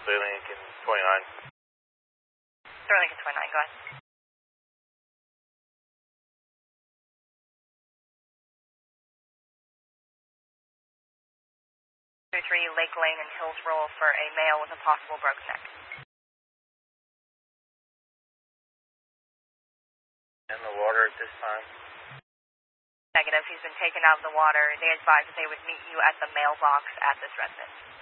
Lincoln 29. Lincoln 29, go ahead. 23 Lake Lane and Hillsborough for a male with a possible broken neck. In the water at this time? Negative. He's been taken out of the water. They advised that they would meet you at the mailbox at this residence.